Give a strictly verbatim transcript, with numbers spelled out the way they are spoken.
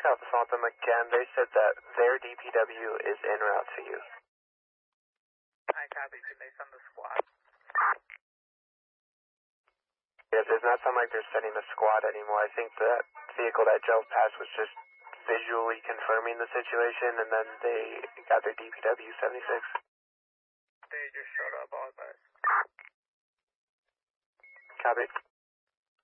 Alpha Phantom again, they said that their D P W is en route to you. I copy, can they send the squad? Yeah, it does not sound like they're sending a squad anymore. I think that vehicle that drove past was just visually confirming the situation, and then they got their D P W seventy-six. They just showed up, all guys. Copy.